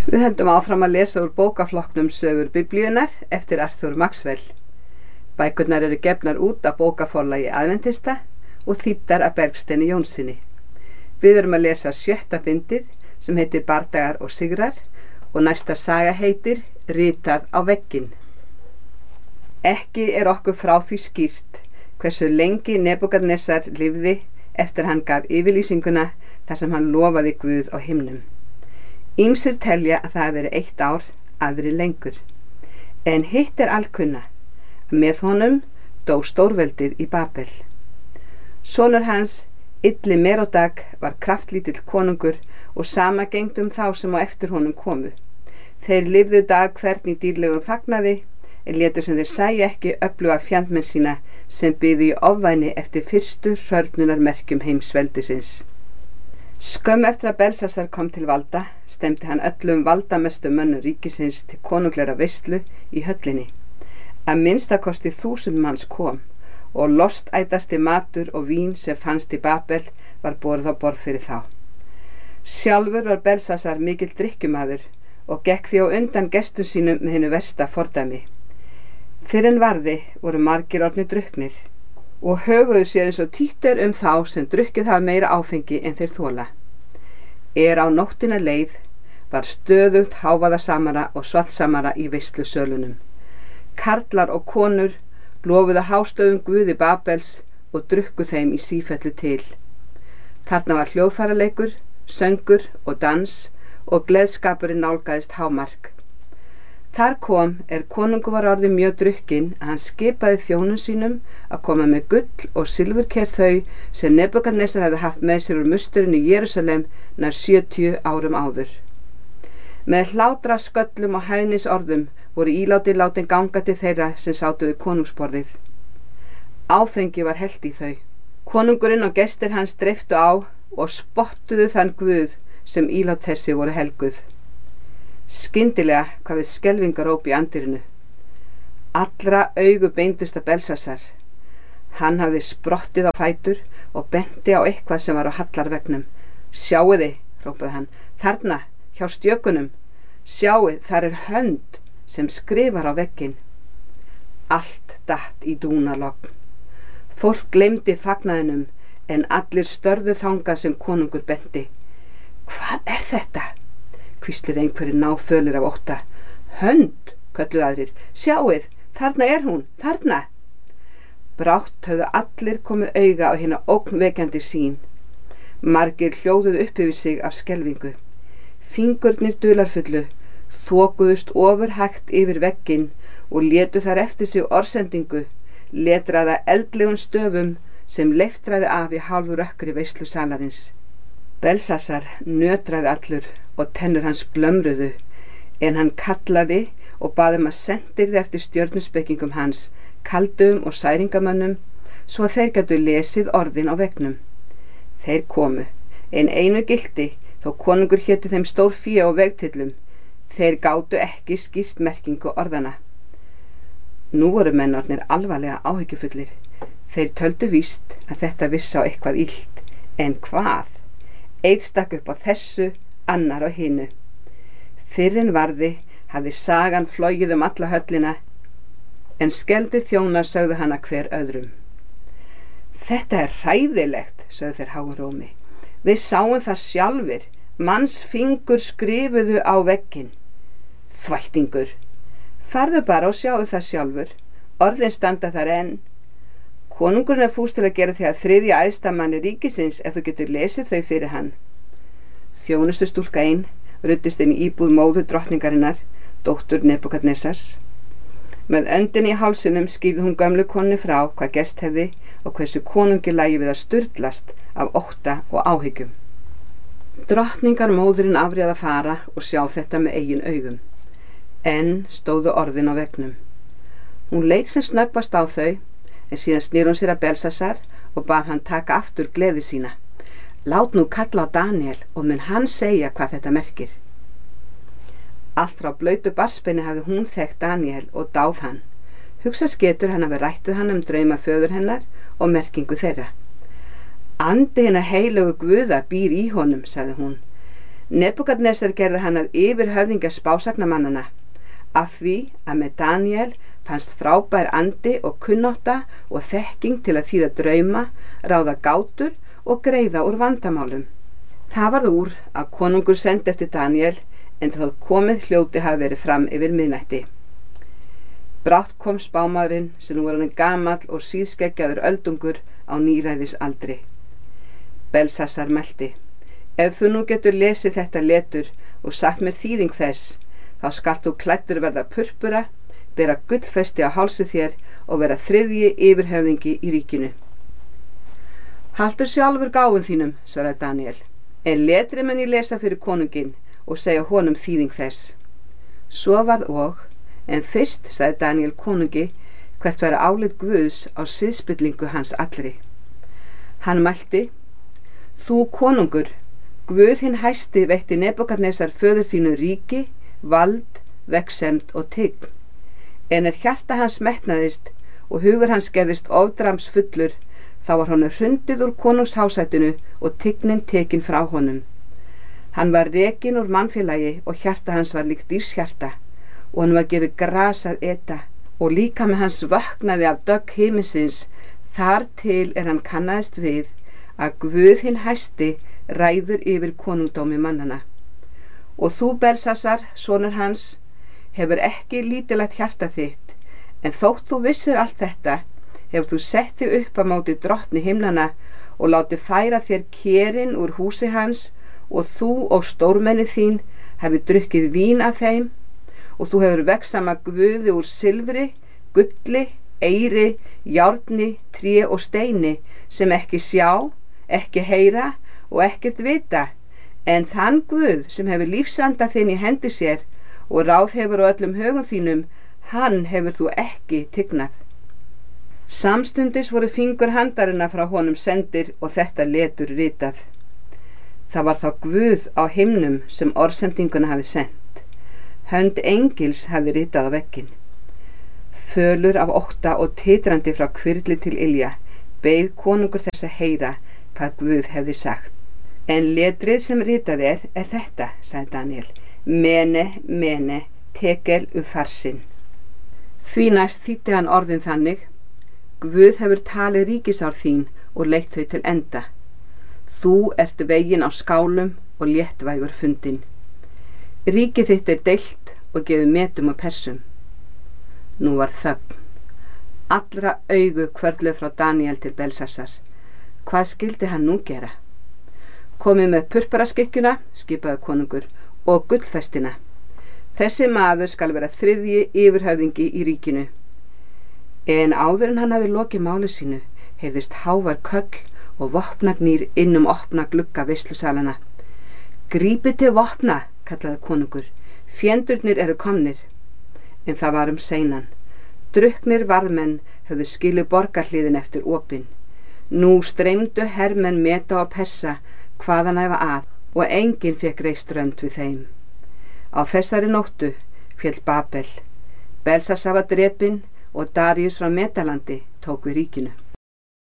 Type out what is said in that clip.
Við höldum áfram að lesa úr bókaflokknum Sögur Biblíunnar eftir Arthur Maxwell. Bækurnar eru gefnar út af bókaforlagi Aðventista og þýddar af Bergsteini Jónssyni. Við erum að lesa 7. bindið sem heitir Bardagar og sigrar og næsta saga heitir Ritað á vegginn. Ekki er okkur frá því skýrt hversu lengi Nebúkadnesar lifði eftir hann gaf yfirlýsinguna þar sem hann lofaði Guð á himnum. Ýmsir telja að það hafi verið 1 ár, aðrir lengur. En hitt er alkunna að með honum dó stórveldið í Babel. Sonur hans, Illi Merodag, var kraftlítill konungur og sama gegndi þá sem á eftir honum komu. Þeir lifðu dag hvern í dýrlegum fagnaði, en létu sem þeir sæju ekki öfluga fjandmenn sína sem biðu í ofvæni eftir fyrstu hrörnunarmerkjum heimsveldisins. Skömmu eftir að Belsasar kom til valda, stemdi hann öllum valdamestu mönnum ríkisins til konunglegra veislu í höllinni. Að minnstakosti 1000 manns kom og lostætasti matur og vín sem fannst í Babel var borið á borð fyrir þá. Sjálfur var Belsasar mikill drykkjumaður og gekk því á undan gestum sínum með hinu versta fordæmi. Fyrr en varði voru margir orðnir drukknir og höguðu sér eins og títt þá sem drukkið hafa meira áfengi en þeir þola. Á nóttina leið var stöðugt hávaðasamara og svartsamara í veislusölunum. Karlar og konur lofuðu hástöfum Guði Babels og drukku þeim í sífellu til. Þarna var hljóðfæraleikur, söngur og dans og gleðskapurinn nálgaðist hámark. Þar kom konungur var orðið mjög drukkinn að hann skipaði þjónum sínum að koma með gull og silfurker þau sem Nebúkadnesar hefði haft með sér úr musturinn í Jerúsalem nær 70 árum áður. Með hlátra sköllum og hæðnisorðum voru ílátin látin ganga til þeirra sem sátu við konungsborðið. Áfengi var hellt í þau. Konungurinn og gestir hans dreiftu á og spottuðu þann Guð sem ílát þessi voru helguð. Skyndilega hvað við skelfingaróp í andirinu. Allra augu beindust að Belsasar. Hann hafði sprottið á fætur og benti á eitthvað sem var á hallarveggnum. Sjáiði, hrópaði hann, þarna, hjá stjökunum. Sjáið, þar hönd sem skrifar á vegginn. Allt datt í dúnalogn. Fólk gleymdi fagnaðinum en allir störðu þangað sem konungur benti. Hvað er þetta? Hvísluði einhverjir náfölir af ótta. Hönd, kölluðu aðrir. Sjáið, þarna hún, þarna. Brátt höfðu allir komið auga á hina ógnvekjandi sýn. Margir hljóðuðu upp yfir sig af skelfingu. Fingurnir dularfullu þokuðust ofurhægt yfir vegginn og létu þar eftir sig orðsendingu, letraða eldlegum stöfum sem leiftraði af í hálfu rökkri veislusalarins. Belsasar nötraði allur og tennur hans glömruðu, en hann kallaði og baði að sendirði eftir stjörnuspekingum hans, kaldum og særingamönnum, svo að þeir gætu lesið orðin á veggnum. Þeir komu, en einu gilti, þó konungur héti þeim stór fé og vegtillum. Þeir gátu ekki skýrt merkingu orðana. Nú voru mennornir alvarlega áhyggjufullir. Þeir töldu víst að þetta vissi á eitthvað illt, en hvað? Einn stakk upp á þessu, annar á hinu. Fyrr en varði hafði sagan flogið alla höllina, en skeldir þjónar sögðu hana hver öðrum. Þetta er hræðilegt, sögðu þeir háum rómi. Við sáum það sjálfir, manns fingur skrifuðu á vegginn. Þvættingur. Farðu bara og sjáðu það sjálfur. Orðin standa þar enn. Konungurinn fús til að gera því að 3. æðsta manni ríkisins ef þú getur lesið þau fyrir hann. Þjónustu stúlka ein ruddist inn í íbúð móður drottningarinnar, dóttur Nebúkadnesars. Með öndin í hálsinum skýrði hún gömlu konu frá hvað gerst hefði og hversu konungi lægi við að sturlast af ótta og áhyggjum. Drottningar móðurinn afréð að fara og sjá þetta með eigin augum. Enn stóðu orðin á veggnum. Hún leit sem snöggvast á þau, en síðan snýr hún sér að Belsasar og bað hann taka aftur gleði sína. Lát nú kalla á Daniel og mun hann segja hvað þetta merkir. Allt frá blautu barnsbeini hafði hún þekkt Daniel og dáð hann. Hugsast getur hann hafi rætt við hann drauma föður hennar og merkingu þeirra. Andi hinna heilögu Guða býr í honum, sagði hún. Nebúkadnesar gerði hann að yfirhöfðingja spásagnamannana, af því að með Daniel fannst frábær andi og kunnátta og þekking til að þýða drauma, ráða gátur og greiða úr vandamálum. Það varð úr að konungur sendi eftir Daniel, en það komið hljóti hafi verið fram yfir miðnætti. Brátt kom spámaðurinn sem nú var hann gamall og síðskeggjaður öldungur á níræðisaldri. Belsassar mælti: Ef þú nú getur lesið þetta letur og sagt mér þýðing þess, þá skalt þú klæddur verða purpura, bera gullfesti á hálsi þér og vera 3. yfirhöfðingi í ríkinu. Haltu sjálfur gáfum þínum, svaraði Daniel, en letri menn ég lesa fyrir konunginn og segja honum þýðing þess. Svo varð og, en fyrst sagði Daniel konungi hvert væri álit Guðs á siðspillingu hans allri. Hann mælti: Þú konungur, Guð hinn hæsti veitti Nebúkadnesar föður þínu ríki, vald, vegsemd og tign. En hjarta hans metnaðist og hugur hans gerðist ofdrams fullur, þá var honum hrundið úr konungshásætinu og tignin tekin frá honum. Hann var rekinn úr mannfélagi og hjarta hans var líkt dýrshjarta, og hann var gefið gras að eta, og líkami hans vöknaði af dögg himinsins, þar til hann kannaðist við að Guð hinn hæsti ræður yfir konungdómi mannana. Og þú, Belsassar, sonur hans, hefur ekki lítilegt hjarta þitt, en þótt þú vissir allt þetta, hefur þú sett þig upp á móti drottni himnana og látið færa þér kerinn úr húsi hans, og þú og stórmenni þín hefur drukkið vín af þeim, og þú hefur vegsama Guði úr silfri, gulli, eyri, járni, tré og steini, sem ekki sjá, ekki heyra og ekkert vita, en þann Guð sem hefur lífsanda þinn í hendi sér og ráð hefur á öllum högum þínum, hann hefur þú ekki tignað. Samstundis voru fingur handarinnar frá honum sendir og þetta letur ritað. Það var þá Guð á himnum sem orðsendinguna hafi sent. Hönd engils hafi ritað á vegginn. Fölur af ótta og titrandi frá hvirfli til ilja beið konungur þess að heyra hvað Guð hefði sagt. En letrið sem ritað er þetta, sagði Daniel: Mene, mene, tekel ufarsin. Því næst þýddi hann orðin þannig: Guð hefur talið ríkisár þín og leitt þau til enda. Þú ert veginn á skálum og léttvægur fundin. Ríkið þitt er deilt og gefið metum og persum. Nú var þögn. Allra augu hvörfluðu frá Daniel til Belsassar. Hvað skyldi hann nú gera? Komið með purpuraskikkjuna, skipaði konungur, og gullfestina. Þessi maður skal vera 3. yfirhöfðingi í ríkinu. En áður en hann hafi lokið máli sínu, heyrðist hávær köll og vopnagnýr inn opna glugga veislusalana. Grípið til vopna, kallaði konungur, fjendurnir eru komnir. En það var seinan. Drukknir varðmenn höfðu skilið borgarhliðin eftir opin. Nú streymdu hermenn Meda og Persa hvaðan æfa að, og enginn fekk reist rönd við þeim. Á þessari nóttu féll Babel. Belsassar var drepinn og Daríus frá Medalandi tók við ríkinu.